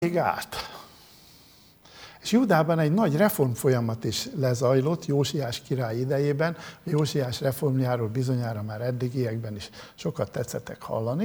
állt. És Júdában egy nagy reformfolyamat is lezajlott Jósiás király idejében. Jósiás reformjáról bizonyára már eddigiekben is sokat tetszettek hallani.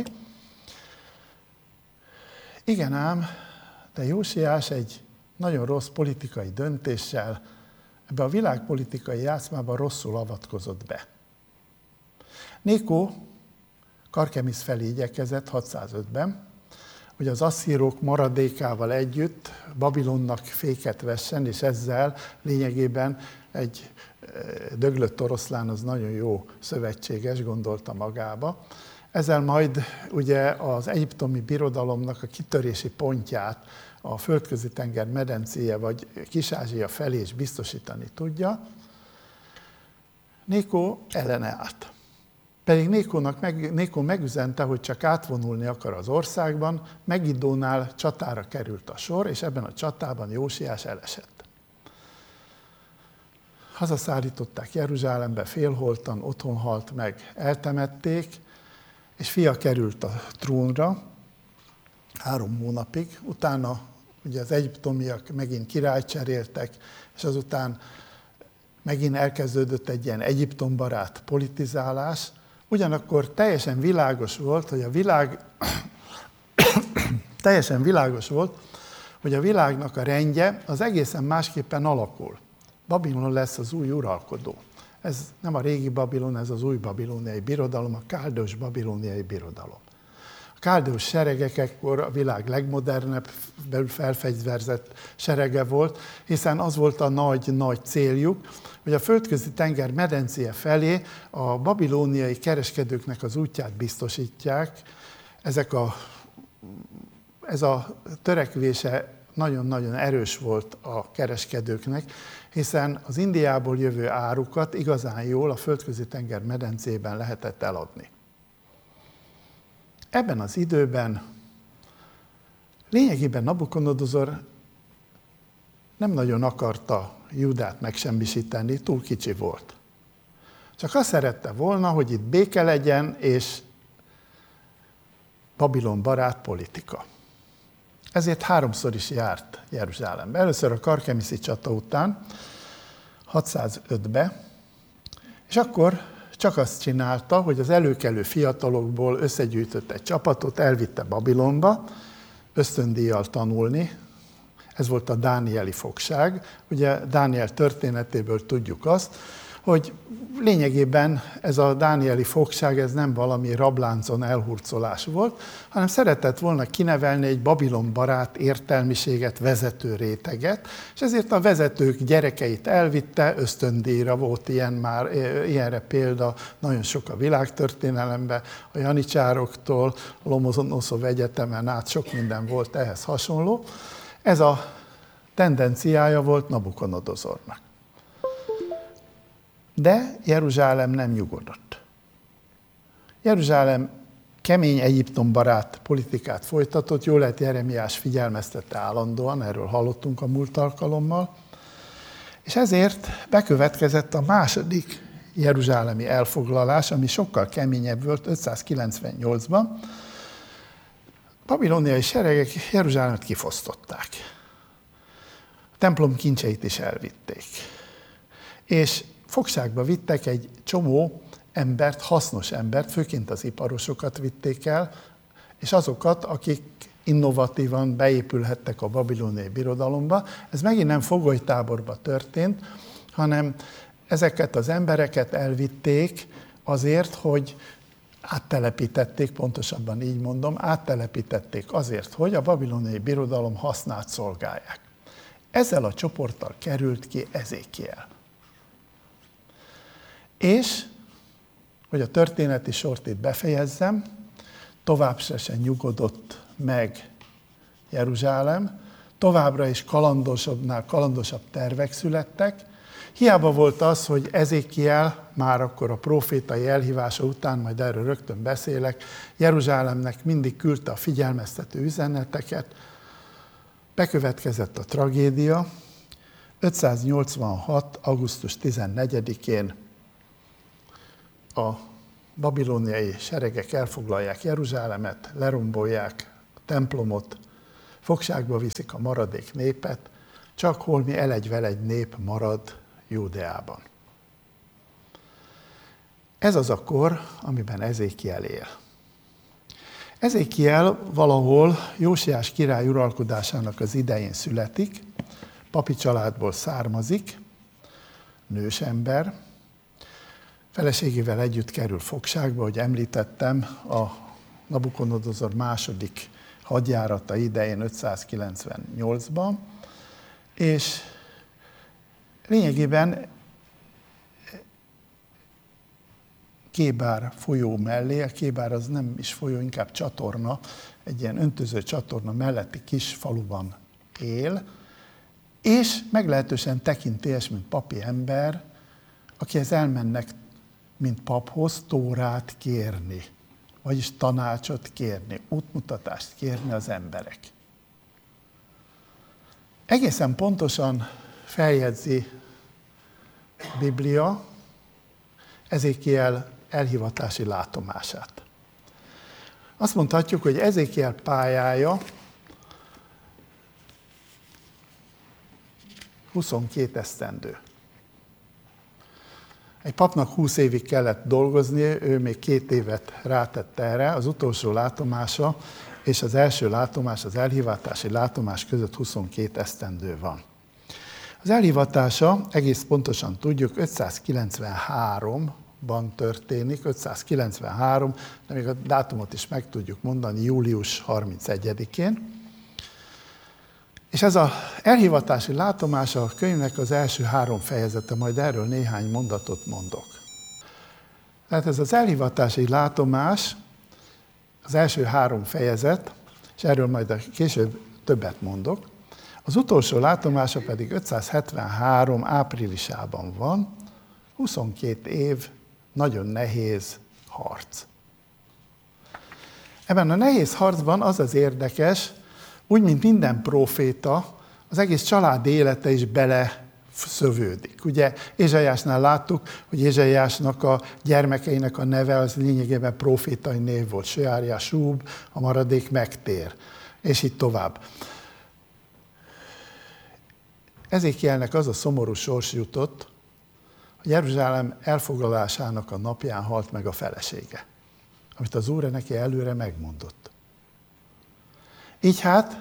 Igen ám, de Jósiás egy nagyon rossz politikai döntéssel ebbe a világpolitikai játszmába rosszul avatkozott be. Nékó Karkemisz felé igyekezett 605-ben, hogy az asszírok maradékával együtt Babilonnak féket vessen, és ezzel lényegében egy döglött oroszlán az nagyon jó szövetséges, gondolta magába. Ezzel majd ugye az egyiptomi birodalomnak a kitörési pontját a Földközi-tenger medencéje vagy Kis-Ázsia felé is biztosítani tudja. Nékó ellenállt. Pedig Nékó megüzente, hogy csak átvonulni akar az országban, Megiddónál csatára került a sor, és ebben a csatában Jósiás elesett. Hazaszállították Jeruzsálembe, félholtan, otthon halt meg, eltemették, és fia került a trónra 3 hónapig. Utána ugye az egyiptomiak megint királyt cseréltek, és azután megint elkezdődött egy ilyen egyiptombarát politizálás. Ugyanakkor teljesen világos volt, hogy a világnak a rendje az egészen másképpen alakul. Babilon lesz az új uralkodó. Ez nem a régi Babilon, ez az új babilóniai birodalom, a káldeus babilóniai birodalom. A káldeus seregek ekkor a világ legmodernebb, felfegyverzett serege volt, hiszen az volt a nagy nagy hogy a Földközi-tenger medencéje felé a babilóniai kereskedőknek az útját biztosítják. Ez a törekvése nagyon-nagyon erős volt a kereskedőknek, hiszen az Indiából jövő árukat igazán jól a Földközi-tenger medencében lehetett eladni. Ebben az időben lényegében Nabukodonozor nem nagyon akarta Júdát megsemmisíteni, túl kicsi volt. Csak azt szerette volna, hogy itt béke legyen, és Babilon barát politika. Ezért 3-szor is járt Jeruzsálembe. Először a karkemiszi csata után, 605-be, és akkor csak azt csinálta, hogy az előkelő fiatalokból összegyűjtött egy csapatot, elvitte Babilonba, ösztöndíjjal tanulni. Ez volt a dánieli fogság. Ugye Dániel történetéből tudjuk azt, hogy lényegében ez a dánieli fogság ez nem valami rabláncon elhurcolás volt, hanem szeretett volna kinevelni egy Babilon barát értelmiséget, vezető réteget, és ezért a vezetők gyerekeit elvitte, ösztöndíjra volt ilyenre példa, nagyon sok a világtörténelemben, a janicsároktól, a Lomonoszov Egyetemen át sok minden volt ehhez hasonló. Ez a tendenciája volt Nabukodonozornak. De Jeruzsálem nem nyugodott. Jeruzsálem kemény egyiptombarát politikát folytatott, jól lehet Jeremiás figyelmeztette állandóan, erről hallottunk a múlt alkalommal, és ezért bekövetkezett a második jeruzsálemi elfoglalás, ami sokkal keményebb volt 598-ban. Babiloniai seregek Jeruzsálemet kifosztották. A templom kincseit is elvitték. És fogságba vittek egy csomó embert, hasznos embert, főként az iparosokat vitték el, és azokat, akik innovatívan beépülhettek a babiloniai birodalomba. Ez megint nem fogolytáborba történt, hanem ezeket az embereket elvitték azért, hogy áttelepítették, pontosabban így mondom, áttelepítették azért, hogy a babiloniai birodalom hasznát szolgálják. Ezzel a csoporttal került ki Ezékiel. És, hogy a történeti sort itt befejezzem, tovább sem nyugodott meg Jeruzsálem, továbbra is kalandosabbnál kalandosabb tervek születtek. Hiába volt az, hogy Ezékiel már akkor a prófétai elhívása után, majd erről rögtön beszélek, Jeruzsálemnek mindig küldte a figyelmeztető üzeneteket. Bekövetkezett a tragédia. 586. augusztus 14-én a babiloniai seregek elfoglalják Jeruzsálemet, lerombolják a templomot, fogságba viszik a maradék népet, csak holmi elegy-velegy nép marad Júdeában. Ez az a kor, amiben Ezékiel él. Ezékiel valahol Jósiás király uralkodásának az idején születik, papi családból származik, nős ember, feleségével együtt kerül fogságba, hogy említettem, a Nabukodonozor második hadjárata idején 598-ban, és lényegében Kébár folyó mellé, a Kébár az nem is folyó, inkább csatorna, egy ilyen öntöző csatorna melletti kis faluban él, és meglehetősen tekintélyes, mint papi ember, akihez elmennek, mint paphoz, Tórát kérni, vagyis tanácsot kérni, útmutatást kérni az emberek. Egészen pontosan feljegyzi a Biblia Ezékiel elhivatási látomását. Azt mondhatjuk, hogy Ezékiel pályája 22 esztendő. Egy papnak 20 évig kellett dolgozni, ő még 2 évet rátett erre, az utolsó látomása és az első látomás, az elhivatási látomás között 22 esztendő van. Az elhivatása, egész pontosan tudjuk, 593-ban történik, 593, de még a dátumot is meg tudjuk mondani, július 31-én. És ez az elhivatási látomása a könyvnek az első 3 fejezete, majd erről néhány mondatot mondok. Tehát ez az elhivatási látomás, az első 3 fejezet, és erről majd később többet mondok, az utolsó látomása pedig 573 áprilisában van, 22 év, nagyon nehéz harc. Ebben a nehéz harcban az az érdekes, úgy, mint minden próféta, az egész család élete is beleszövődik. Ugye Ézsaiásnál láttuk, hogy Ézsaiásnak a gyermekeinek a neve az lényegében prófétai név volt. Seár-Jasub, a maradék megtér, és így tovább. Ezékielnek az a szomorú sors jutott, hogy Jeruzsálem elfoglalásának a napján halt meg a felesége, amit az Úr neki előre megmondott. Így hát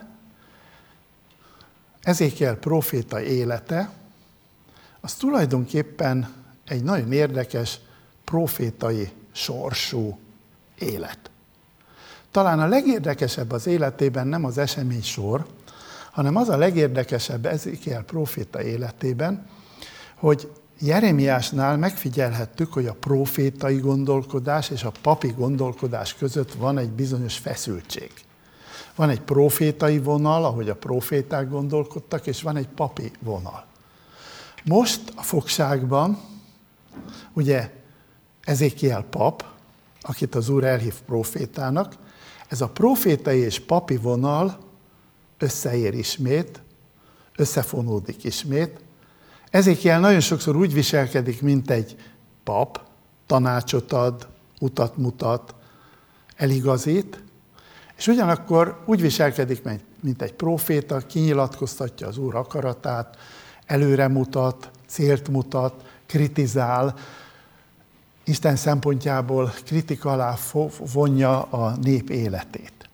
Ezékiel próféta élete, az tulajdonképpen egy nagyon érdekes prófétai sorsú élet. Talán a legérdekesebb az életében nem az esemény sor, hanem az a legérdekesebb Ezékiel próféta életében, hogy Jeremiásnál megfigyelhettük, hogy a prófétai gondolkodás és a papi gondolkodás között van egy bizonyos feszültség. Van egy prófétai vonal, ahogy a próféták gondolkodtak, és van egy papi vonal. Most a fogságban, ugye Ezékiel pap, akit az Úr elhív prófétának, ez a prófétai és papi vonal összeér ismét, összefonódik ismét. Ezékiel nagyon sokszor úgy viselkedik, mint egy pap, tanácsot ad, utat mutat, eligazít, és ugyanakkor úgy viselkedik, mint egy próféta, kinyilatkoztatja az Úr akaratát, előre mutat, célt mutat, kritizál, Isten szempontjából kritika alá vonja a nép életét.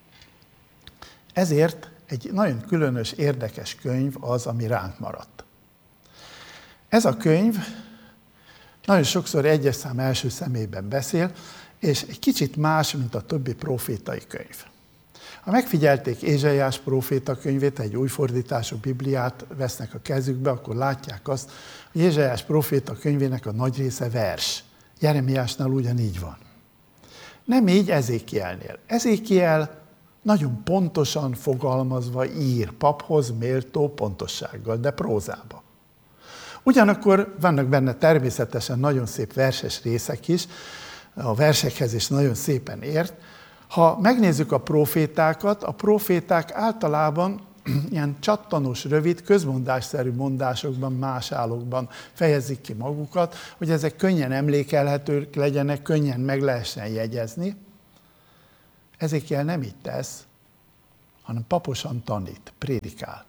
Ezért egy nagyon különös, érdekes könyv az, ami ránk maradt. Ez a könyv nagyon sokszor egyes szám első személyben beszél, és egy kicsit más, mint a többi prófétai könyv. Ha megfigyelték Ézsaiás próféta könyvét, egy új fordítású Bibliát vesznek a kezükbe, akkor látják azt, hogy Ézsaiás próféta könyvének a nagy része vers. Jeremiásnál ugyanígy van. Nem így Ezékielnél. Ezékiel nagyon pontosan fogalmazva ír, paphoz méltó pontossággal, de prózába. Ugyanakkor vannak benne természetesen nagyon szép verses részek is, a versekhez is nagyon szépen ért. Ha megnézzük a prófétákat, a próféták általában ilyen csattanós, rövid, közmondásszerű mondásokban, másálokban fejezik ki magukat, hogy ezek könnyen emlékelhetők legyenek, könnyen meg lehessen jegyezni. Ezékiel nem így tesz, hanem paposan tanít, prédikál.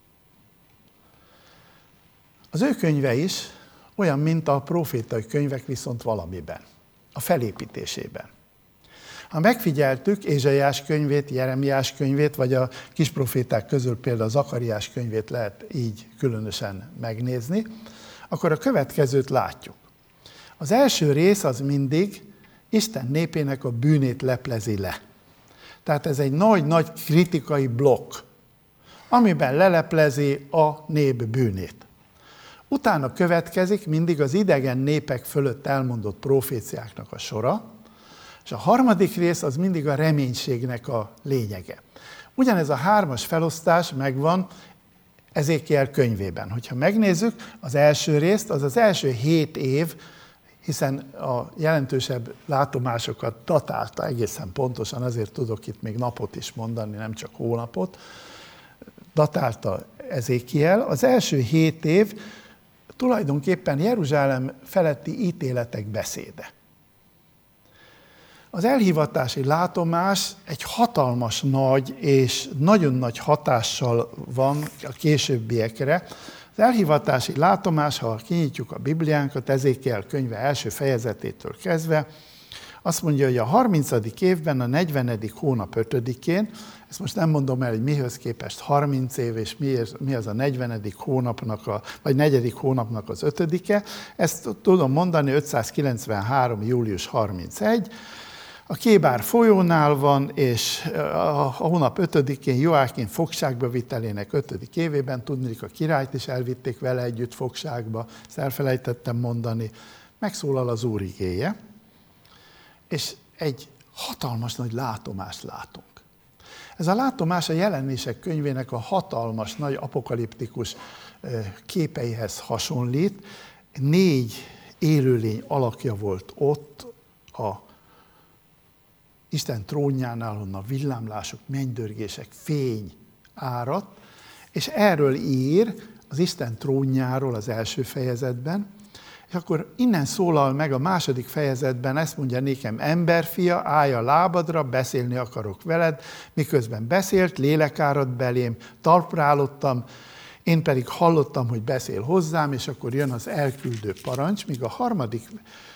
Az ő könyve is olyan, mint a profétai könyvek, viszont valamiben, a felépítésében. Ha megfigyeltük Ézsaiás könyvét, Jeremiás könyvét, vagy a kisproféták közül például Zakariás könyvét lehet így különösen megnézni, akkor a következőt látjuk. Az első rész az mindig Isten népének a bűnét leplezi le. Tehát ez egy nagy-nagy kritikai blokk, amiben leleplezi a nép bűnét. Utána következik mindig az idegen népek fölött elmondott proféciáknak a sora, és a harmadik rész az mindig a reménységnek a lényege. Ugyanez a 3-as felosztás megvan Ezékiel könyvében. Hogyha megnézzük az első részt, az az első 7 év, hiszen a jelentősebb látomásokat datálta egészen pontosan, azért tudok itt még napot is mondani, nem csak hónapot, datálta Ezékiel. Az első 7 év tulajdonképpen Jeruzsálem feletti ítéletek beszéde. Az elhivatási látomás egy hatalmas nagy és nagyon nagy hatással van a későbbiekre. Az elhivatási látomás, ha kinyitjuk a Bibliánkat, Ezékiel könyve első fejezetétől kezdve, azt mondja, hogy a 30. évben, a 40. hónap 5-én, ezt most nem mondom el, hogy mihez képest 30 év, és mi az a 40. hónapnak, vagy 4. hónapnak az 5-e, ezt tudom mondani, 593. július 31, a Kébár folyónál van, és a hónap 5-én Joákim fogságba vitelének 5. évében, tudniillik, a királyt is elvitték vele együtt fogságba, ezt elfelejtettem mondani, megszólal az Úr igéje, és egy hatalmas nagy látomást látunk. Ez a látomás a Jelenések könyvének a hatalmas, nagy apokaliptikus képeihez hasonlít. 4 élőlény alakja volt ott a Isten trónjánál, onnan villámlások, mennydörgések, fény áradt, és erről ír az Isten trónjáról az első fejezetben, és akkor innen szólal meg a második fejezetben, ezt mondja nékem, emberfia, állj a lábadra, beszélni akarok veled, miközben beszélt, lélek árad belém, talpra állottam, én pedig hallottam, hogy beszél hozzám, és akkor jön az elküldő parancs, míg a harmadik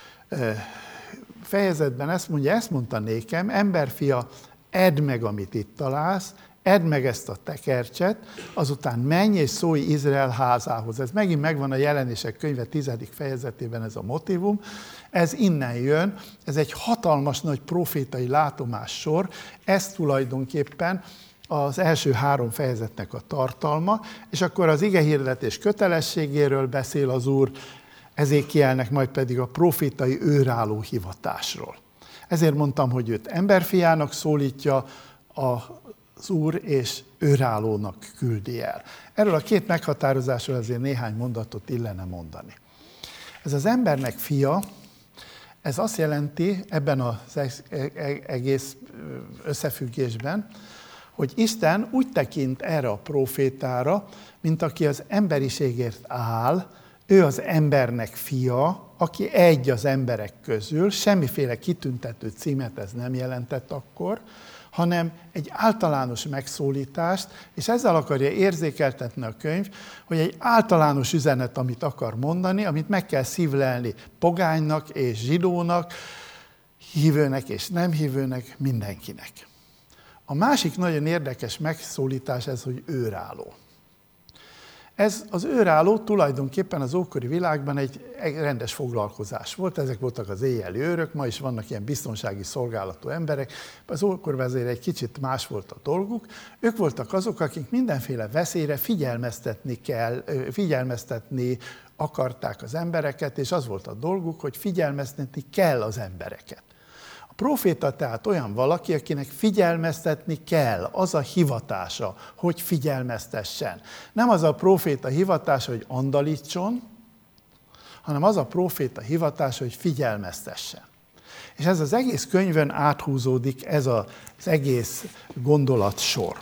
fejezetben ezt mondta nékem, emberfia, edd meg, amit itt találsz, edd meg ezt a tekercset, azután menj és szólj Izrael házához. Ez megint megvan a Jelenések könyve 10. fejezetében ez a motívum. Ez innen jön, ez egy hatalmas nagy profétai látomás sor, ez tulajdonképpen az első 3 fejezetnek a tartalma, és akkor az igehirdetés kötelességéről beszél az Úr, Ezékielnek majd pedig a profétai őrálló hivatásról. Ezért mondtam, hogy őt emberfiának szólítja az Úr, és őrállónak küldi el. Erről a 2 meghatározásról azért néhány mondatot illene mondani. Ez az embernek fia, ez azt jelenti ebben az egész összefüggésben, hogy Isten úgy tekint erre a profétára, mint aki az emberiségért áll, ő az embernek fia, aki egy az emberek közül, semmiféle kitüntető címet ez nem jelentett akkor, hanem egy általános megszólítást, és ezzel akarja érzékeltetni a könyv, hogy egy általános üzenet, amit akar mondani, amit meg kell szívlelni pogánynak és zsidónak, hívőnek és nem hívőnek, mindenkinek. A másik nagyon érdekes megszólítás ez, hogy őrálló. Ez az őrálló tulajdonképpen az ókori világban egy rendes foglalkozás volt, ezek voltak az éjjeli őrök, ma is vannak ilyen biztonsági szolgálatú emberek, az ókorban azért egy kicsit más volt a dolguk. Ők voltak azok, akik mindenféle veszélyre figyelmeztetni akarták az embereket, és az volt a dolguk, hogy figyelmeztetni kell az embereket. A proféta tehát olyan valaki, akinek figyelmeztetni kell, az a hivatása, hogy figyelmeztessen. Nem az a proféta hivatása, hogy andalítson, hanem az a proféta hivatása, hogy figyelmeztessen. És ez az egész könyvön áthúzódik, ez az egész gondolatsor.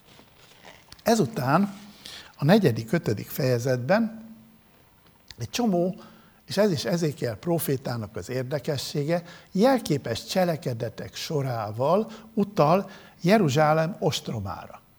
Ezután a 4.-5. fejezetben egy csomó, és ez is Ezékiel profétának az érdekessége, jelképes cselekedetek sorával utal Jeruzsálem ostromára.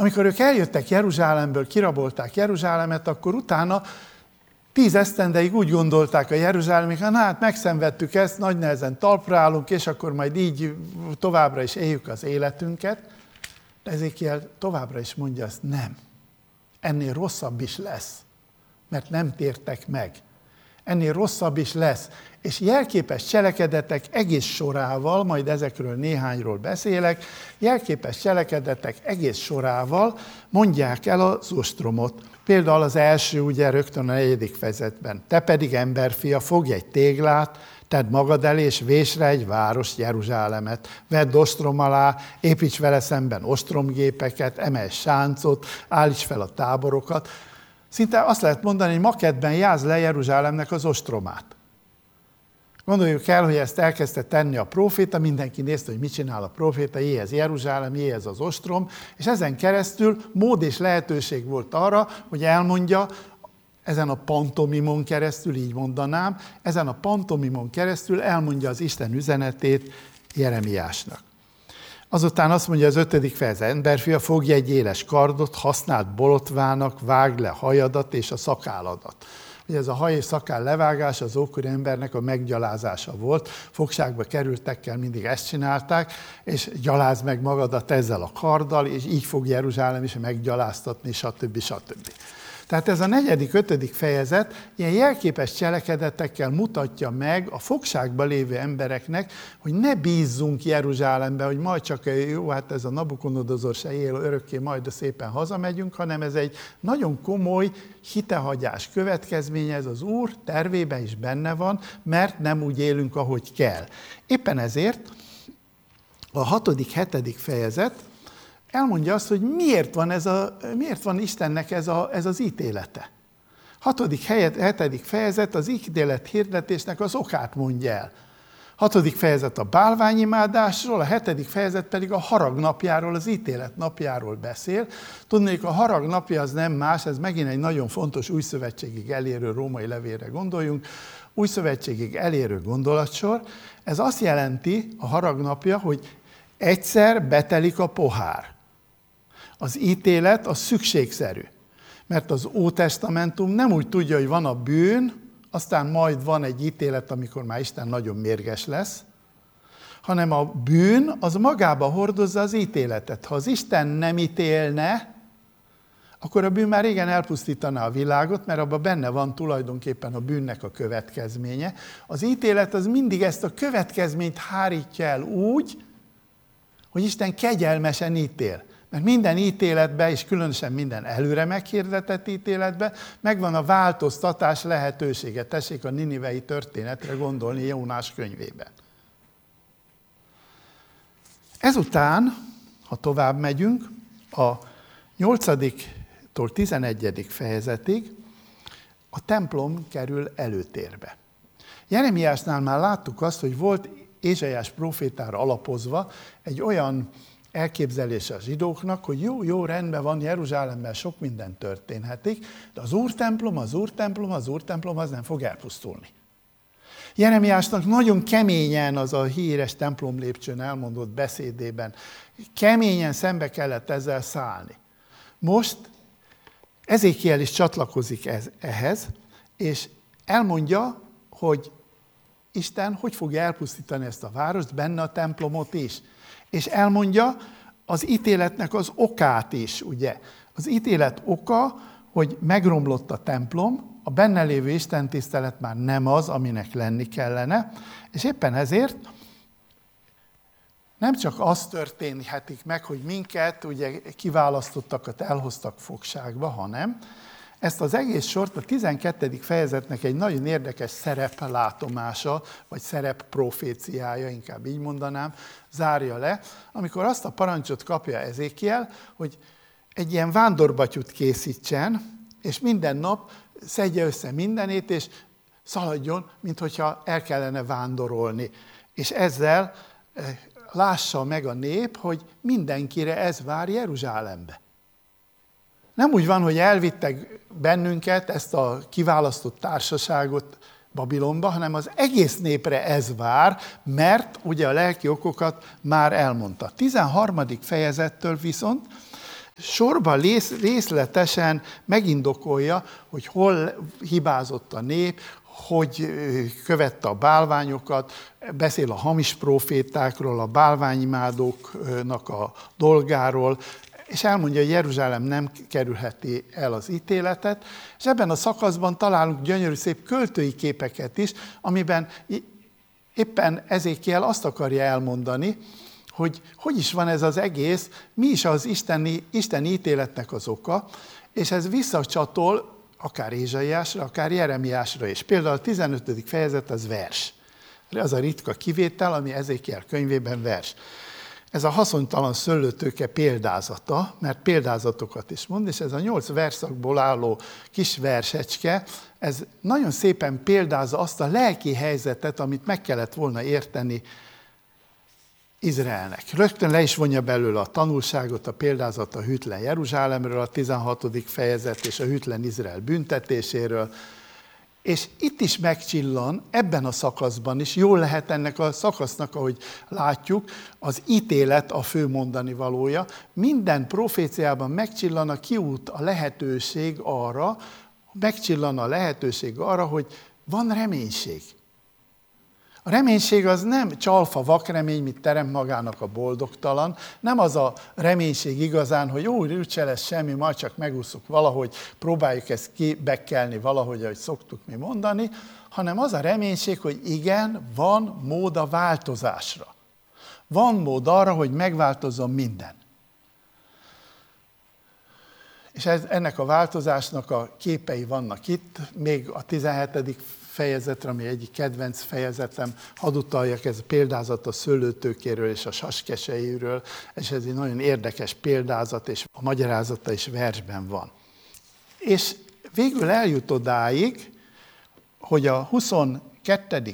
Amikor ők eljöttek Jeruzsálemből, kirabolták Jeruzsálemet, akkor utána 10 esztendeig úgy gondolták a jeruzsálemiek, hát megszenvedtük ezt, nagy nehezen talpra állunk, és akkor majd így továbbra is éljük az életünket. De Ezékiel továbbra is mondja azt, nem. Ennél rosszabb is lesz, mert nem tértek meg. Ennél rosszabb is lesz. És jelképes cselekedetek egész sorával, majd ezekről néhányról beszélek, jelképes cselekedetek egész sorával mondják el az ostromot. Például az első, ugye rögtön a 4. fejezetben. Te pedig, emberfia, fogj egy téglát, tedd magad elé, és vésre egy város, Jeruzsálemet. Vedd ostrom alá, építs vele szemben ostromgépeket, emelj sáncot, állíts fel a táborokat. Szinte azt lehet mondani, hogy makettben jázd le Jeruzsálemnek az ostromát. Gondoljuk el, hogy ezt elkezdte tenni a próféta, mindenki nézte, hogy mit csinál a próféta, jéhez Jeruzsálem, jéhez az ostrom, és ezen keresztül mód és lehetőség volt arra, hogy elmondja, ezen a pantomimon keresztül, így mondanám, ezen a pantomimon keresztül elmondja az Isten üzenetét Jeremiásnak. Azután azt mondja az 5. fejezet, emberfia, fogj egy éles kardot, használd bolotvának, vágd le hajadat és a szakálladat. Ugye ez a haj és szakál levágás az ókori embernek a meggyalázása volt. Fogságba kerültekkel mindig ezt csinálták, és gyalázd meg magadat ezzel a karddal, és így fog Jeruzsálem is meggyaláztatni, stb. Stb. Tehát ez a 4., 5. fejezet ilyen jelképes cselekedetekkel mutatja meg a fogságban lévő embereknek, hogy ne bízzunk Jeruzsálembe, hogy majd csak jó, hát ez a Nabukodonozor se él örökké, majd szépen hazamegyünk, hanem ez egy nagyon komoly hitehagyás következménye, ez az Úr tervében is benne van, mert nem úgy élünk, ahogy kell. Éppen ezért a 6., 7. fejezet elmondja azt, hogy miért van Istennek ez az ítélete. 6., 7. fejezet az ítélet hirdetésnek az okát mondja el. 6. fejezet a bálványimádásról, a 7. fejezet pedig a harag napjáról, az ítélet napjáról beszél. Tudni, hogy a harag napja az nem más, ez megint egy nagyon fontos újszövetségig elérő római levélre gondoljunk, újszövetségig elérő gondolatsor. Ez azt jelenti, a harag napja, hogy egyszer betelik a pohár. Az ítélet az szükségszerű, mert az Ótestamentum nem úgy tudja, hogy van a bűn, aztán majd van egy ítélet, amikor már Isten nagyon mérges lesz, hanem a bűn az magába hordozza az ítéletet. Ha az Isten nem ítélne, akkor a bűn már régen elpusztítaná a világot, mert abban benne van tulajdonképpen a bűnnek a következménye. Az ítélet az mindig ezt a következményt hárítja el úgy, hogy Isten kegyelmesen ítél. Mert minden ítéletben, és különösen minden előre meghirdetett ítéletben megvan a változtatás lehetősége. Tessék a ninivei történetre gondolni Jónás könyvében. Ezután, ha tovább megyünk, a 8-tól 11. fejezetig a templom kerül előtérbe. Jeremiásnál már láttuk azt, hogy volt Ézsaiás prófétára alapozva egy olyan elképzelése a zsidóknak, hogy jó, rendben van, Jeruzsálemben sok minden történhetik, de az Úrtemplom az nem fog elpusztulni. Jeremiásnak nagyon keményen az a híres templom lépcsőn elmondott beszédében, keményen szembe kellett ezzel szállni. Most Ezékiel is csatlakozik ehhez, és elmondja, hogy Isten hogy fogja elpusztítani ezt a várost, benne a templomot is. És elmondja az ítéletnek az okát is, ugye. Az ítélet oka, hogy megromlott a templom, a benne lévő istentisztelet már nem az, aminek lenni kellene, és éppen ezért nem csak az történhetik meg, hogy minket, ugye kiválasztottakat elhoztak fogságba, hanem ezt az egész sort a 12. fejezetnek egy nagyon érdekes szereplátomása, vagy szerepproféciája, inkább így mondanám, zárja le, amikor azt a parancsot kapja Ezékiel, hogy egy ilyen vándorbatyut készítsen, és minden nap szedje össze mindenét, és szaladjon, minthogyha el kellene vándorolni. És ezzel lássa meg a nép, hogy mindenkire ez vár Jeruzsálembe. Nem úgy van, hogy elvittek bennünket, ezt a kiválasztott társaságot Babilonba, hanem az egész népre ez vár, mert ugye a lelki okokat már elmondta. 13. fejezettől viszont sorban részletesen megindokolja, hogy hol hibázott a nép, hogy követte a bálványokat, beszél a hamis profétákról, a bálványimádóknak a dolgáról, és elmondja, hogy Jeruzsálem nem kerülheti el az ítéletet, és ebben a szakaszban találunk gyönyörű szép költői képeket is, amiben éppen Ezékiel azt akarja elmondani, hogy hogy is van ez az egész, mi is az isteni ítéletnek az oka, és ez visszacsatol akár Ézsaiásra, akár Jeremiásra is. Például a 15. fejezet az vers. Az a ritka kivétel, ami Ezékiel könyvében vers. Ez a haszontalan szőlőtőke példázata, mert példázatokat is mond, és ez a 8 verszakból álló kis versecske, ez nagyon szépen példázza azt a lelki helyzetet, amit meg kellett volna érteni Izraelnek. Rögtön le is vonja belőle a tanulságot, a példázat a hűtlen Jeruzsálemről, a 16. fejezet és a hűtlen Izrael büntetéséről. És itt is megcsillan, ebben a szakaszban is, jól lehet ennek a szakasznak, ahogy látjuk, az ítélet a fő mondani valója. Minden proféciában megcsillan a kiút, a lehetőség arra, hogy van reménység. A reménység az nem csalfa vakremény, mit teremt magának a boldogtalan, nem az a reménység igazán, hogy úgyse lesz semmi, majd csak megúszuk valahogy, próbáljuk ezt kibekkelni valahogy, ahogy szoktuk mi mondani, hanem az a reménység, hogy igen, van mód a változásra. Van mód arra, hogy megváltozzon minden. És ennek a változásnak a képei vannak itt, még a 17. fejezetre, ami egyik kedvenc fejezetem, hadd utaljak, ez a példázat a szőlőtőkéről és a saskesejéről, és ez egy nagyon érdekes példázat, és a magyarázata is versben van. És végül eljut odáig, hogy a 24.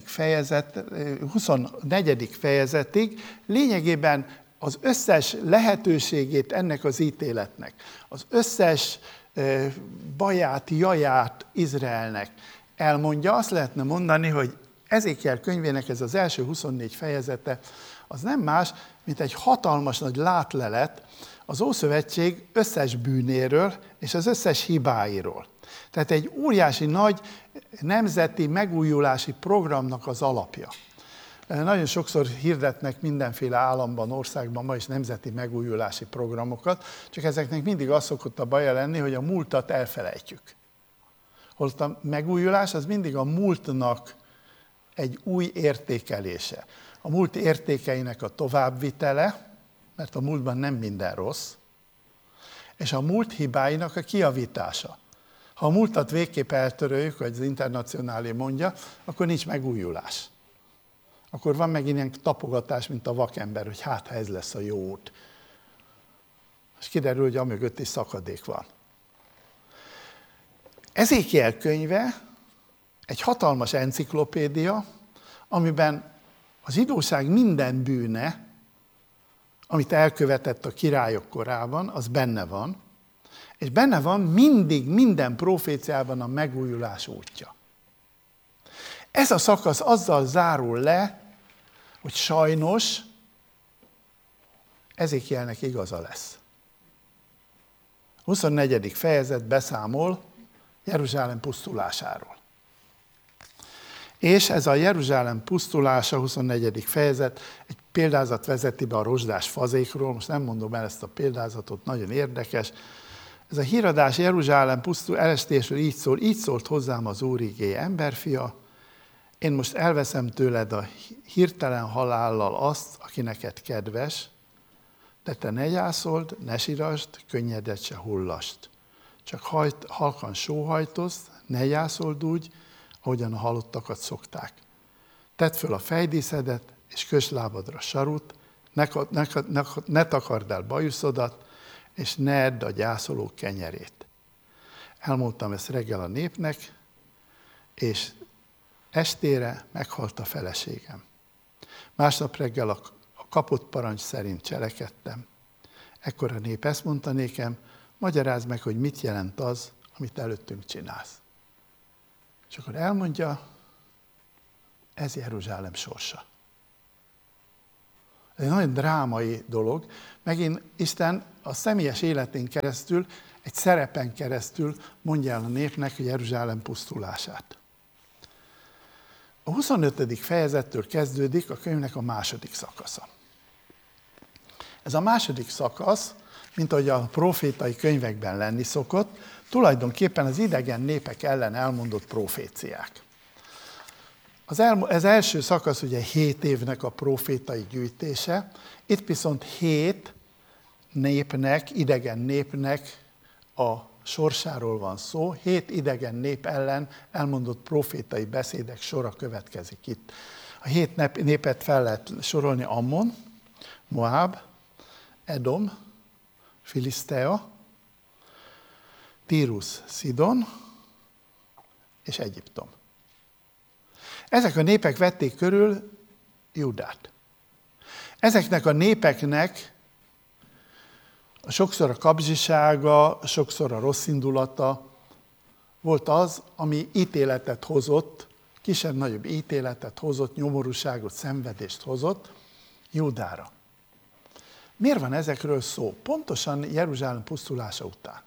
fejezetig lényegében az összes lehetőségét ennek az ítéletnek, az összes baját, jaját Izraelnek elmondja. Azt lehetne mondani, hogy Ezékiel könyvének ez az első 24 fejezete, az nem más, mint egy hatalmas nagy látlelet az Ószövetség összes bűnéről és az összes hibáiról. Tehát egy óriási nagy nemzeti megújulási programnak az alapja. Nagyon sokszor hirdetnek mindenféle államban, országban ma is nemzeti megújulási programokat, csak ezeknek mindig az szokott a baja lenni, hogy a múltat elfelejtjük. Holott a megújulás az mindig a múltnak egy új értékelése. A múlt értékeinek a továbbvitele, mert a múltban nem minden rossz, és a múlt hibáinak a kijavítása. Ha a múltat végképp eltöröljük, hogy az Internacionálé mondja, akkor nincs megújulás. Akkor van megint ilyen tapogatás, mint a vakember, hogy hát, ha ez lesz a jó út. És kiderül, hogy amögött is szakadék van. Ezékiel könyve egy hatalmas enciklopédia, amiben a zsidóság minden bűne, amit elkövetett a királyok korában, az benne van, és benne van mindig, minden proféciában a megújulás útja. Ez a szakasz azzal zárul le, hogy sajnos Ezékielnek igaza lesz. A 24. fejezet beszámol Jeruzsálem pusztulásáról. És ez a Jeruzsálem pusztulása, 24. fejezet, egy példázat vezeti be a rozsdás fazékról, most nem mondom el ezt a példázatot, nagyon érdekes. Ez a híradás Jeruzsálem elestésről így szólt hozzám az Úr igéje, emberfia, én most elveszem tőled a hirtelen halállal azt, aki neked kedves, de te ne gyászold, ne sirasd, könnyedet se hullast. Csak halkan sóhajtozz, ne gyászold úgy, ahogyan a halottakat szokták. Tedd föl a fejdíszedet, és kösd lábadra sarut, ne takard el bajuszodat, és ne edd a gyászolók kenyerét. Elmondtam ezt reggel a népnek, és estére meghalt a feleségem. Másnap reggel a kapott parancs szerint cselekedtem. Ekkor a nép ezt mondta nékem, magyarázd meg, hogy mit jelent az, amit előttünk csinálsz. És akkor elmondja, ez Jeruzsálem sorsa. Ez egy nagyon drámai dolog. Megint Isten a személyes életén keresztül, egy szerepen keresztül mondja el a népnek a Jeruzsálem pusztulását. A 25. fejezettől kezdődik a könyvnek a második szakasza. Ez a második szakasz, mint ahogy a profétai könyvekben lenni szokott, tulajdonképpen az idegen népek ellen elmondott proféciák. Ez első szakasz ugye 7 évnek a profétai gyűjtése, itt viszont 7 népnek, idegen népnek a sorsáról van szó, 7 idegen nép ellen elmondott profétai beszédek sora következik itt. A 7 népet fel lehet sorolni: Ammon, Moab, Edom, Filisztea, Tírus, Szidon és Egyiptom. Ezek a népek vették körül Júdát. Ezeknek a népeknek sokszor a kapzsisága, sokszor a rossz indulata volt az, ami ítéletet hozott, kisebb-nagyobb ítéletet hozott, nyomorúságot, szenvedést hozott Júdára. Miért van ezekről szó? Pontosan Jeruzsálem pusztulása után.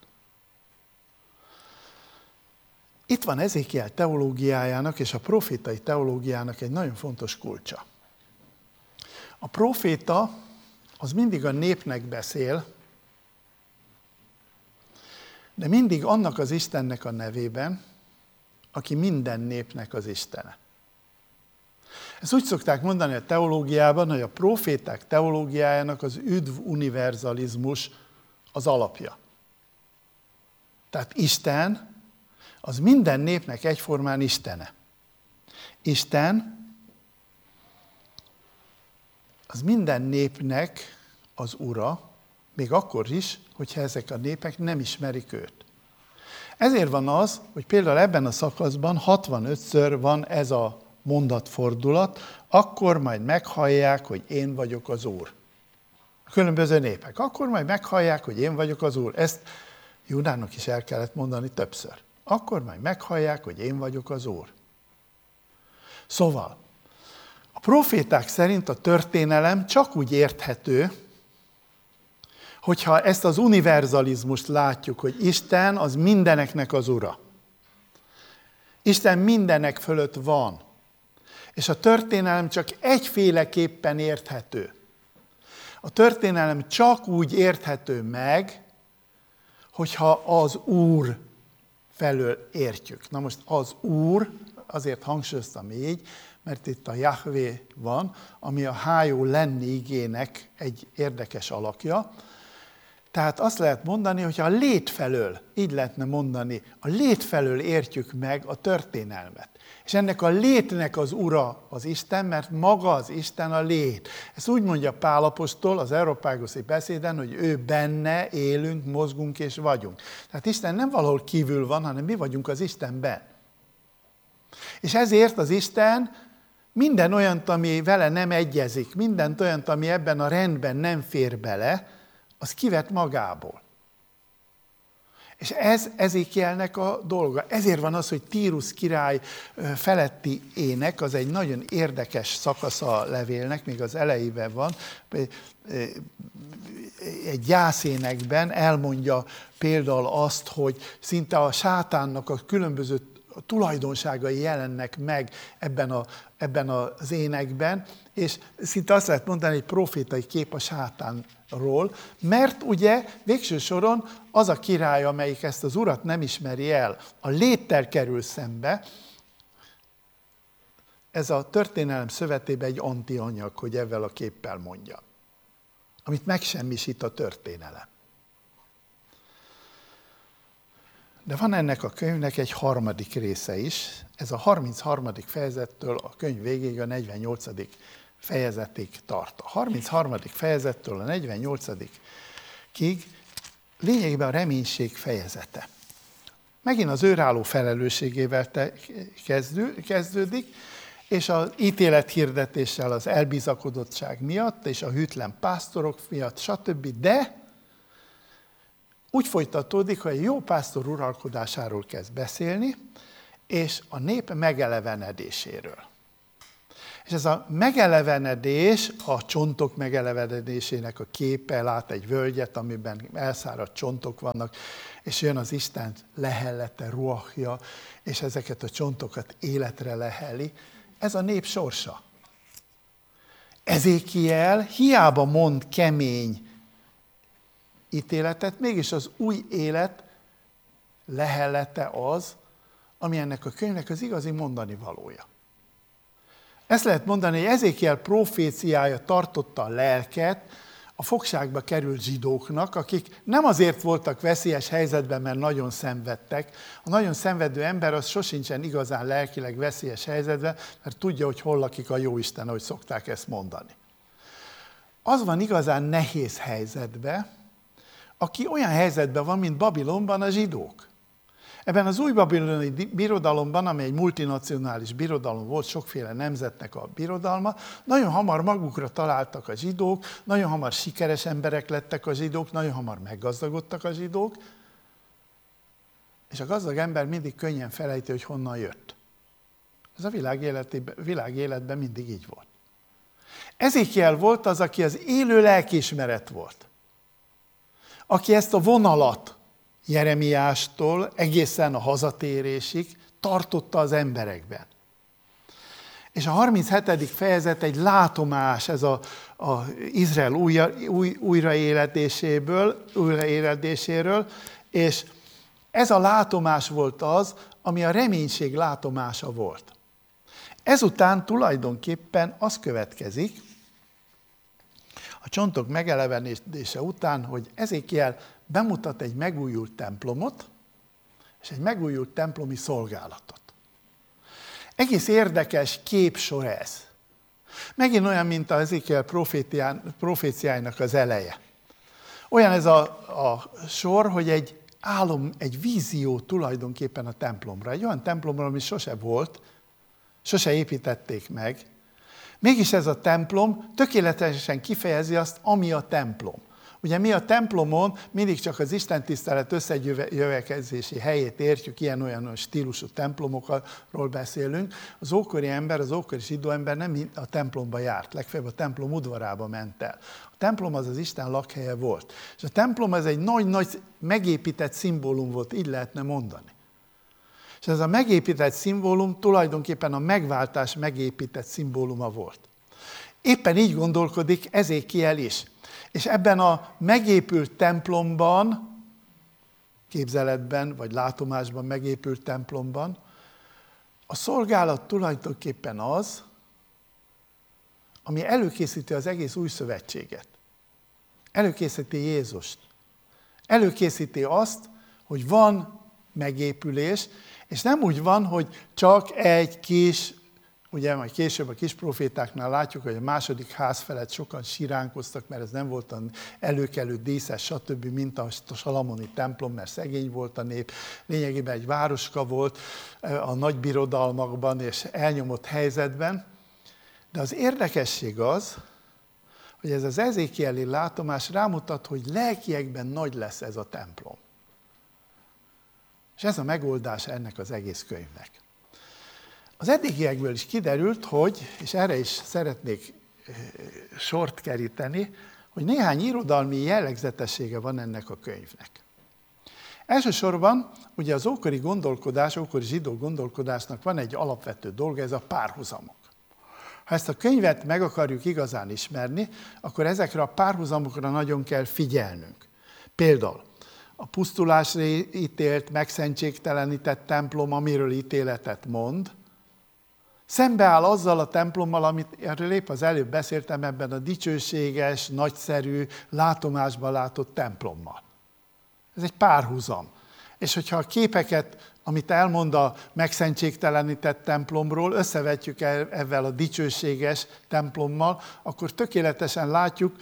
Itt van Ezékiel teológiájának és a profétai teológiának egy nagyon fontos kulcsa. A proféta az mindig a népnek beszél, de mindig annak az Istennek a nevében, aki minden népnek az Istene. Ezt úgy szokták mondani a teológiában, hogy a proféták teológiájának az üdv univerzalizmus az alapja. Tehát Isten az minden népnek egyformán Istene. Isten az minden népnek az Ura, még akkor is, hogyha ezek a népek nem ismerik őt. Ezért van az, hogy például ebben a szakaszban 65-ször van ez a mondatfordulat, akkor majd meghallják, hogy én vagyok az Úr. A különböző népek. Akkor majd meghallják, hogy én vagyok az Úr. Ezt Júdának is el kellett mondani többször. Akkor majd meghallják, hogy én vagyok az Úr. Szóval, a proféták szerint a történelem csak úgy érthető, hogyha ezt az univerzalizmust látjuk, hogy Isten az mindeneknek az Ura. Isten mindenek fölött van. És a történelem csak egyféleképpen érthető. A történelem csak úgy érthető meg, hogyha az Úr felől értjük. Na most az Úr, azért hangsúlyoztam így, mert itt a Jahvé van, ami a hájó lenni igének egy érdekes alakja. Tehát azt lehet mondani, hogy a lét felől, így lehetne mondani, a lét felől értjük meg a történelmet. És ennek a létnek az Ura az Isten, mert maga az Isten a lét. Ezt úgy mondja Pál apostol az Areopágoszi beszéden, hogy ő benne élünk, mozgunk és vagyunk. Tehát Isten nem valahol kívül van, hanem mi vagyunk az Istenben. És ezért az Isten minden olyant, ami vele nem egyezik, mindent olyant, ami ebben a rendben nem fér bele, az kivett magából. És ez Ezékielnek a dolga. Ezért van az, hogy Tírus király feletti ének, az egy nagyon érdekes szakasza a levélnek, még az elejében van, egy gyászénekben elmondja például azt, hogy szinte a sátánnak a különböző tulajdonságai jelennek meg ebben az énekben, és szinte azt lehet mondani, egy profétai kép a sátánról, mert ugye végső soron az a király, amelyik ezt az urat nem ismeri el, a léttel kerül szembe, ez a történelem szövetében egy antianyag, hogy ezzel a képpel mondja, amit megsemmisít a történelem. De van ennek a könyvnek egy harmadik része is. Ez a 33. fejezettől a könyv végéig a 48. fejezetig tart. A 33. fejezettől a 48-ig lényegében a reménység fejezete. Megint az őrálló felelősségével kezdődik, és az ítélethirdetéssel az elbizakodottság miatt, és a hűtlen pásztorok miatt, stb. De úgy folytatódik, hogy a jó pásztor uralkodásáról kezd beszélni, és a nép megelevenedéséről. És ez a megelevenedés, a csontok megelevenedésének a képe, lát egy völgyet, amiben elszáradt csontok vannak, és jön az Isten lehellete, ruachja, és ezeket a csontokat életre leheli. Ez a nép sorsa. Ezékiel hiába mond kemény ítéletet, mégis az új élet lehellete az, ami ennek a könyvnek az igazi mondani valója. Ezt lehet mondani, hogy Ezékiel proféciája tartotta a lelket a fogságba került zsidóknak, akik nem azért voltak veszélyes helyzetben, mert nagyon szenvedtek. A nagyon szenvedő ember az sosincsen igazán lelkileg veszélyes helyzetben, mert tudja, hogy hol lakik a Jóisten, ahogy szokták ezt mondani. Az van igazán nehéz helyzetben, aki olyan helyzetben van, mint Babilonban a zsidók. Ebben az új babiloni birodalomban, amely egy multinacionális birodalom volt, sokféle nemzetnek a birodalma, nagyon hamar magukra találtak a zsidók, nagyon hamar sikeres emberek lettek a zsidók, nagyon hamar meggazdagodtak a zsidók, és a gazdag ember mindig könnyen felejti, hogy honnan jött. Ez a világ életben mindig így volt. Ezékiel volt az, aki az élő lelkiismeret volt. Aki ezt a vonalat Jeremiástól egészen a hazatérésig tartotta az emberekben. És a 37. fejezet egy látomás, ez a Izrael újraéledéséről, és ez a látomás volt az, ami a reménység látomása volt. Ezután tulajdonképpen az következik, a csontok megelevenése után, hogy Ezékiel bemutat egy megújult templomot, és egy megújult templomi szolgálatot. Egész érdekes képsor ez. Megint olyan, mint az Ezékiel proféciájának az eleje. Olyan ez a sor, hogy egy álom, egy vízió tulajdonképpen a templomra. Egy olyan templomra, ami sose volt, sose építették meg. Mégis ez a templom tökéletesen kifejezi azt, ami a templom. Ugye mi a templomon mindig csak az istentisztelet összegyülekezési helyét értjük, ilyen-olyan stílusú templomokról beszélünk. Az ókori ember, az ókori zsidó ember nem a templomba járt, legfeljebb a templom udvarába ment el. A templom az Isten lakhelye volt. És a templom az egy nagy-nagy megépített szimbólum volt, így lehetne mondani. És ez a megépített szimbólum tulajdonképpen a megváltás megépített szimbóluma volt. Éppen így gondolkodik Ezékiel is. És ebben a megépült templomban, képzeletben vagy látomásban megépült templomban, a szolgálat tulajdonképpen az, ami előkészíti az egész új szövetséget. Előkészíti Jézust. Előkészíti azt, hogy van megépülés, és nem úgy van, hogy csak egy kis, ugye majd később a kis profétáknál látjuk, hogy a második ház felett sokan siránkoztak, mert ez nem volt előkelő, díszes, stb., mint a salamoni templom, mert szegény volt a nép. Lényegében egy városka volt a nagy birodalmakban és elnyomott helyzetben. De az érdekesség az, hogy ez az ezékieli látomás rámutat, hogy lelkiekben nagy lesz ez a templom. És ez a megoldása ennek az egész könyvnek. Az eddigiekből is kiderült, hogy, és erre is szeretnék sort keríteni, hogy néhány irodalmi jellegzetessége van ennek a könyvnek. Elsősorban ugye az ókori gondolkodás, ókori zsidó gondolkodásnak van egy alapvető dolga, ez a párhuzamok. Ha ezt a könyvet meg akarjuk igazán ismerni, akkor ezekre a párhuzamokra nagyon kell figyelnünk. Például a pusztulásra ítélt, megszentségtelenített templom, amiről ítéletet mond, szembeáll azzal a templommal, amit erről épp az előbb beszéltem, ebben a dicsőséges, nagyszerű, látomásban látott templommal. Ez egy párhuzam. És hogyha a képeket, amit elmond a megszentségtelenített templomról, összevetjük ezzel a dicsőséges templommal, akkor tökéletesen látjuk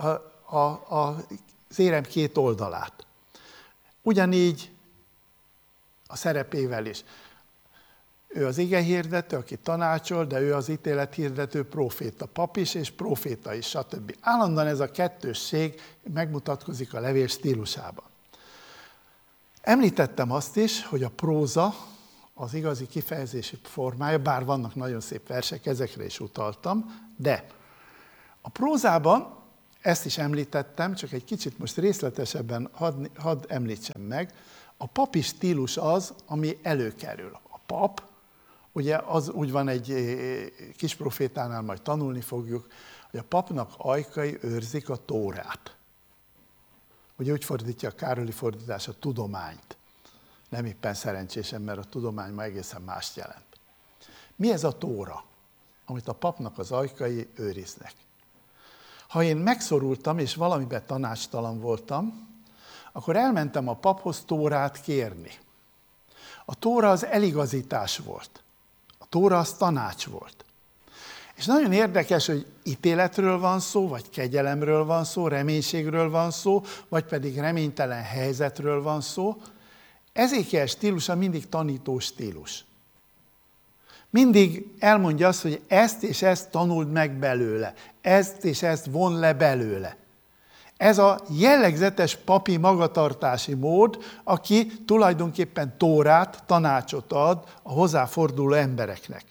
az érem két oldalát. Ugyanígy a szerepével is. Ő az igehirdető, aki tanácsol, de ő az ítélethirdető próféta, pap is és próféta is, stb. Állandóan ez a kettősség megmutatkozik a levél stílusában. Említettem azt is, hogy a próza az igazi kifejezési formája, bár vannak nagyon szép versek, ezekre is utaltam, de a prózában, ezt is említettem, csak egy kicsit most részletesebben hadd említsem meg, a papi stílus az, ami előkerül. A pap, ugye az úgy van egy kis profétánál, majd tanulni fogjuk, hogy a papnak ajkai őrzik a Tórát. Ugye úgy fordítja a Károli fordítás a tudományt. Nem éppen szerencsésen, mert a tudomány ma egészen mást jelent. Mi ez a Tóra, amit a papnak az ajkai őriznek? Ha én megszorultam, és valamiben tanácstalan voltam, akkor elmentem a paphoz Tórát kérni. A Tóra az eligazítás volt. A Tóra az tanács volt. És nagyon érdekes, hogy ítéletről van szó, vagy kegyelemről van szó, reménységről van szó, vagy pedig reménytelen helyzetről van szó. Ezékiel stílusa mindig tanító stílus. Mindig elmondja azt, hogy ezt és ezt tanuld meg belőle, ezt és ezt von le belőle. Ez a jellegzetes papi magatartási mód, aki tulajdonképpen Tórát, tanácsot ad a hozzáforduló embereknek.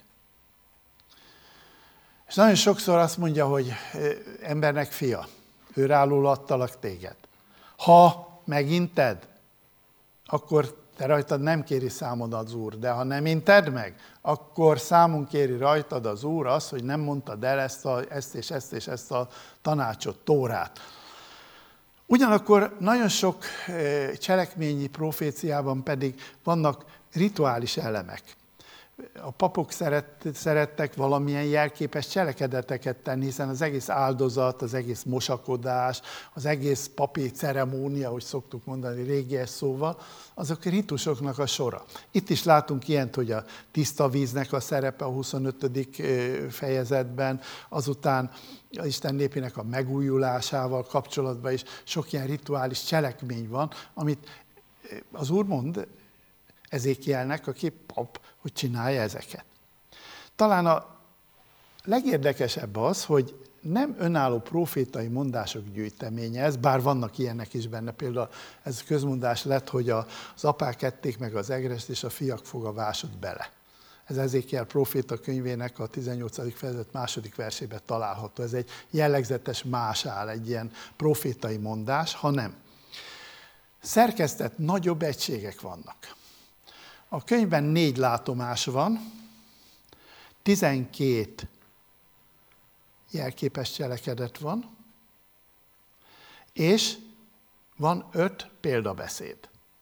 És nagyon sokszor azt mondja, hogy embernek fia, őráról adtalak téged. Ha meginted, akkor te rajtad nem kéri számon az Úr, de ha nem inted meg, akkor számon kéri rajtad az Úr azt, hogy nem mondtad el ezt a tanácsot, Tórát. Ugyanakkor nagyon sok cselekményi proféciában pedig vannak rituális elemek. A papok szerettek valamilyen jelképes cselekedeteket tenni, hiszen az egész áldozat, az egész mosakodás, az egész papi ceremónia, ahogy szoktuk mondani régies szóval, azok ritusoknak a sora. Itt is látunk ilyent, hogy a tiszta víznek a szerepe a 25. fejezetben, azután az Isten népének a megújulásával kapcsolatban is sok ilyen rituális cselekmény van, amit az Úr mond Ezékielnek, aki pap, hogy csinálja ezeket. Talán a legérdekesebb az, hogy nem önálló profétai mondások gyűjteménye ez, bár vannak ilyenek is benne, például ez közmondás lett, hogy az apák ették meg az egrest, és a fiak foga vásott bele. Ez Ezékiel próféta könyvének a 18. fejezet 2. versében található. Ez egy jellegzetes másál, egy ilyen profétai mondás, hanem szerkesztett nagyobb egységek vannak. A könyvben 4 látomás van, 12 jelképes cselekedet van, és van 5 példabeszéd.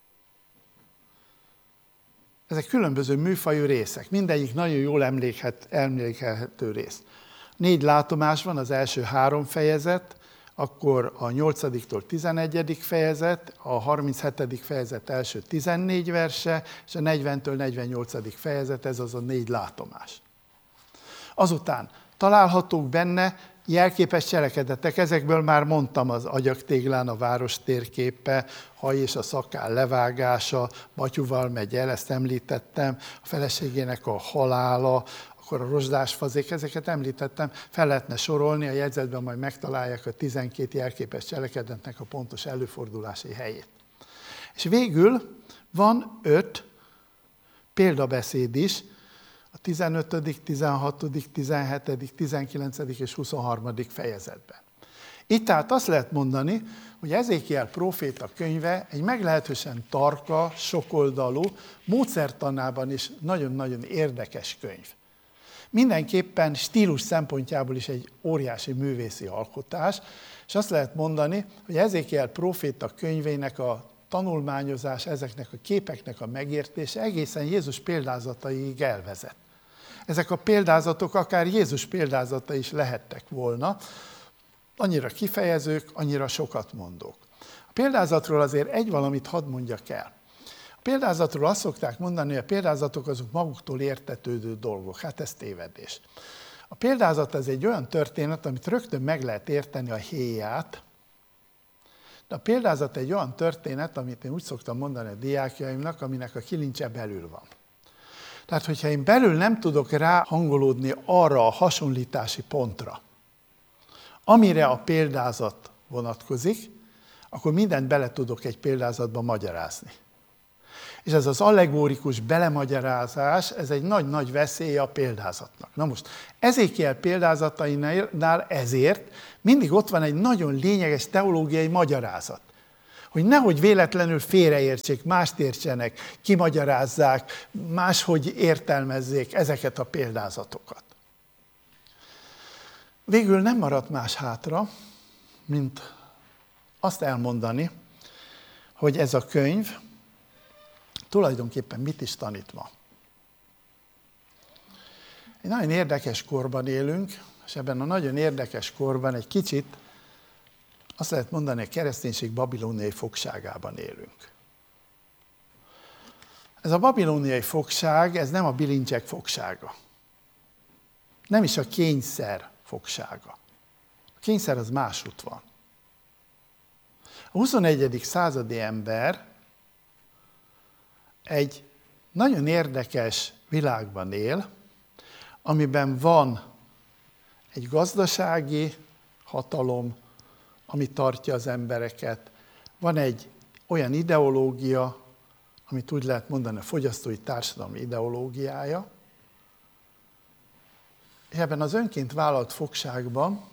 Ezek különböző műfajú részek, mindegyik nagyon jól emlékelhető rész. 4 látomás van, az első 3 fejezet, akkor a 8-tól 11. fejezet, a 37. fejezet első 14 verse, és a 40-től 48. fejezet, ez az a 4 látomás. Azután találhatók benne jelképes cselekedetek, ezekből már mondtam, az agyagtéglán a város térképe, haj és a szakál levágása, batyuval megy el, ezt említettem, a feleségének a halála, akkor a rozsdás fazék, ezeket említettem, fel lehetne sorolni, a jegyzetben majd megtalálják a 12 jelképes cselekedetnek a pontos előfordulási helyét. És végül van 5 példabeszéd is, a 15., 16., 17., 19. és 23. fejezetben. Itt tehát azt lehet mondani, hogy Ezékiel próféta könyve egy meglehetősen tarka, sokoldalú, módszertanában is nagyon-nagyon érdekes könyv. Mindenképpen stílus szempontjából is egy óriási művészi alkotás, és azt lehet mondani, hogy Ezékiel próféta könyvének a tanulmányozás, ezeknek a képeknek a megértése egészen Jézus példázataiig elvezet. Ezek a példázatok akár Jézus példázata is lehettek volna, annyira kifejezők, annyira sokat mondók. A példázatról azért egy valamit hadd mondjak el. A példázatról azt szokták mondani, hogy a példázatok azok maguktól értetődő dolgok. Hát ez tévedés. A példázat az egy olyan történet, amit rögtön meg lehet érteni a héját, de a példázat egy olyan történet, amit én úgy szoktam mondani a diákjaimnak, aminek a kilincse belül van. Tehát, hogyha én belül nem tudok ráhangolódni arra a hasonlítási pontra, amire a példázat vonatkozik, akkor mindent bele tudok egy példázatba magyarázni. És ez az allegórikus belemagyarázás, ez egy nagy-nagy veszélye a példázatnak. Na most, Ezékiel példázatainál ezért mindig ott van egy nagyon lényeges teológiai magyarázat. Hogy nehogy véletlenül félreértsék, mást értsenek, kimagyarázzák, máshogy értelmezzék ezeket a példázatokat. Végül nem maradt más hátra, mint azt elmondani, hogy ez a könyv tulajdonképpen mit is tanít ma. Egy nagyon érdekes korban élünk, és ebben a nagyon érdekes korban egy kicsit azt lehet mondani, hogy a kereszténység babilóniai fogságában élünk. Ez a babilóniai fogság, ez nem a bilincsek fogsága. Nem is a kényszer fogsága. A kényszer az másút van. A 21. századi ember egy nagyon érdekes világban él, amiben van egy gazdasági hatalom, ami tartja az embereket, van egy olyan ideológia, amit úgy lehet mondani a fogyasztói társadalom ideológiája, és ebben az önként vállalt fogságban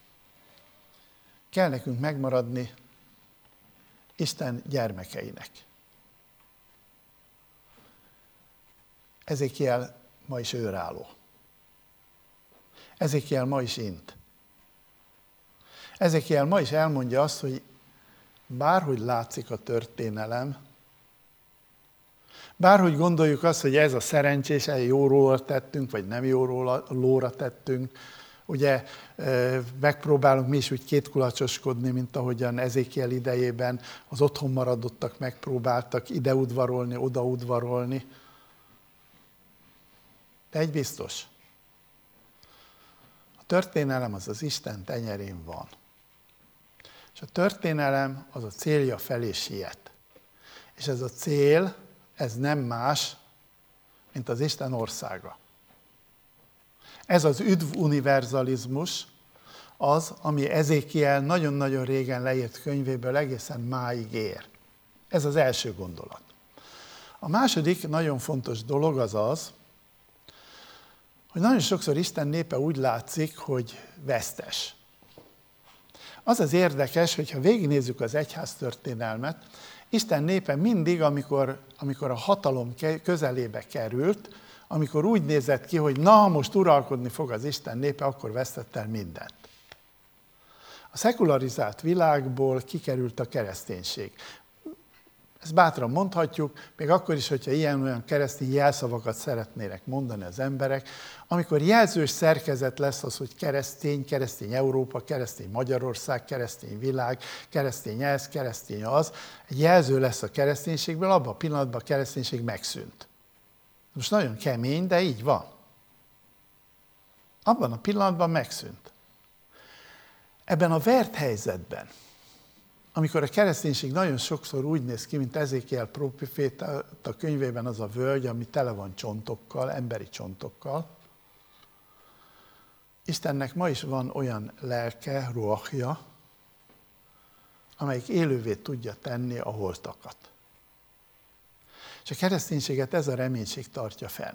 kell nekünk megmaradni Isten gyermekeinek. Ezékiel ma is őrálló. Ezékiel ma is int. Ezékiel ma is elmondja azt, hogy bárhogy látszik a történelem, bárhogy gondoljuk azt, hogy ez a szerencsés, jó róla tettünk, vagy nem jó lóra tettünk, ugye megpróbálunk mi is úgy kétkulacsoskodni, mint ahogyan Ezékiel idejében az otthon maradottak megpróbáltak ide udvarolni, oda udvarolni. De egy biztos, a történelem az az Isten tenyerén van. És a történelem az a célja felé siet. És ez a cél, ez nem más, mint az Isten országa. Ez az üdvuniverzalizmus az, ami Ezékiel nagyon-nagyon régen leírt könyvéből egészen máig ér. Ez az első gondolat. A második nagyon fontos dolog az az, hogy nagyon sokszor Isten népe úgy látszik, hogy vesztes. Az az érdekes, hogyha végignézzük az egyház történelmet, Isten népe mindig, amikor a hatalom közelébe került, amikor úgy nézett ki, hogy na, most uralkodni fog az Isten népe, akkor vesztett el mindent. A szekularizált világból kikerült a kereszténység. Ezt bátran mondhatjuk, még akkor is, hogyha ilyen-olyan keresztény jelszavakat szeretnének mondani az emberek, amikor jelzős szerkezet lesz az, hogy keresztény Európa, keresztény Magyarország, keresztény világ, keresztény ez, keresztény az, egy jelző lesz a kereszténységből, abban a pillanatban a kereszténység megszűnt. Most nagyon kemény, de így van. Abban a pillanatban megszűnt. Ebben a vert helyzetben, amikor a kereszténység nagyon sokszor úgy néz ki, mint Ezékiel próféta a könyvében az a völgy, ami tele van csontokkal, emberi csontokkal. Istennek ma is van olyan lelke, ruachja, amelyik élővé tudja tenni a holtakat. És a kereszténységet ez a reménység tartja fenn.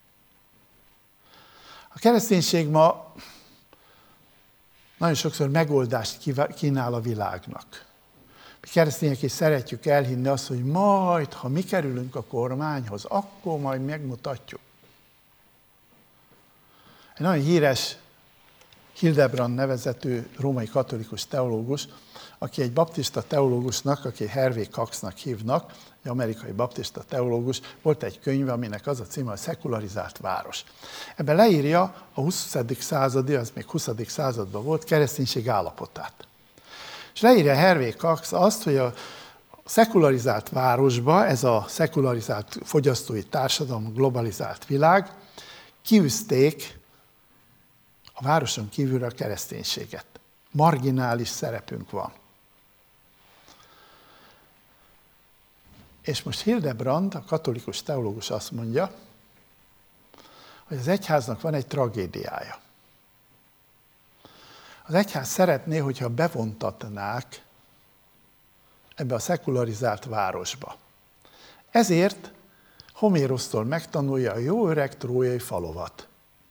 A kereszténység ma nagyon sokszor megoldást kínál a világnak. Mi keresztények is szeretjük elhinni azt, hogy majd, ha mi kerülünk a kormányhoz, akkor majd megmutatjuk. Egy nagyon híres Hildebrand nevezetű római katolikus teológus, aki egy baptista teológusnak, aki Hervé Coxnak hívnak, egy amerikai baptista teológus, volt egy könyve, aminek az a címe, a Szekularizált város. Ebben leírja a 20. századi, az még 20. században volt, kereszténység állapotát. És leírja Hervé Cox azt, hogy a szekularizált városba, ez a szekularizált fogyasztói társadalom, globalizált világ, kiűzték a városon kívülre a kereszténységet. Marginális szerepünk van. És most Hildebrand, a katolikus teológus azt mondja, hogy az egyháznak van egy tragédiája. Az egyház szeretné, hogyha bevontatnák ebbe a szekularizált városba Ezért Homérosztól megtanulja a jó öreg trójai falovat.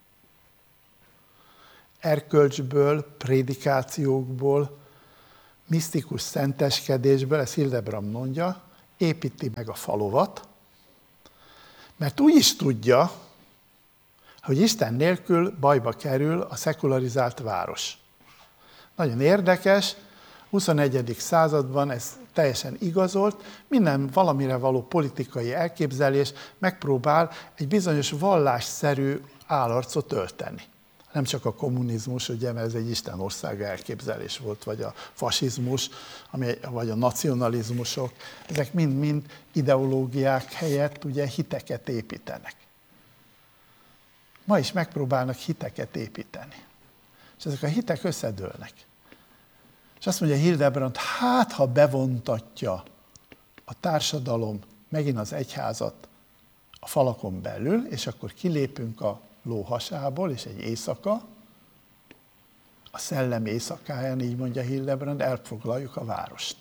Erkölcsből, prédikációkból, misztikus szenteskedésből, ezt Hildebrand mondja, építi meg a falovat, mert úgy is tudja, hogy Isten nélkül bajba kerül a szekularizált város. Nagyon érdekes, 21. században ez teljesen igazolt, minden valamire való politikai elképzelés megpróbál egy bizonyos vallásszerű állarcot ölteni. Nem csak a kommunizmus, ugye, mert ez egy Isten országa elképzelés volt, vagy a fasizmus, vagy a nacionalizmusok, ezek mind-mind ideológiák helyett ugye hiteket építenek. Ma is megpróbálnak hiteket építeni. És ezek a hitek összedőlnek. És azt mondja Hildebrand, hát ha bevontatja a társadalom megint az egyházat a falakon belül, és akkor kilépünk a lóhasából, és egy éjszaka, a szellem éjszakáján, így mondja Hildebrand, elfoglaljuk a várost.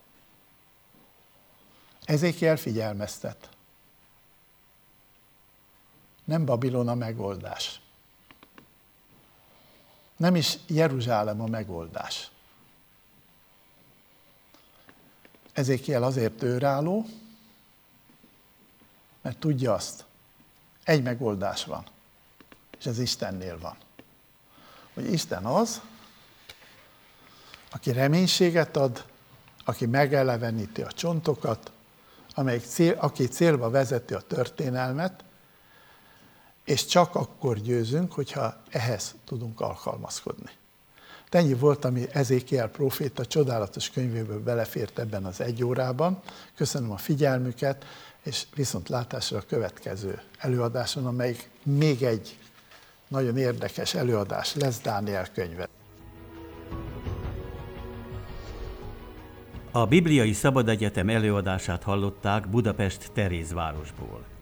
Ezékiel figyelmeztet. Nem Babilon a megoldás. Nem is Jeruzsálem a megoldás. Ezékiel azért őrálló, mert tudja azt, egy megoldás van, és ez Istennél van. Hogy Isten az, aki reménységet ad, aki megeleveníti a csontokat, aki célba vezeti a történelmet, és csak akkor győzünk, hogyha ehhez tudunk alkalmazkodni. Ennyi volt, ami Ezékiel próféta csodálatos könyvéből belefért ebben az 1 órában. Köszönöm a figyelmüket, és viszontlátásra a következő előadáson, amelyik még egy nagyon érdekes előadás lesz, Dániel könyve. A Bibliai Szabadegyetem előadását hallották Budapest Terézvárosból.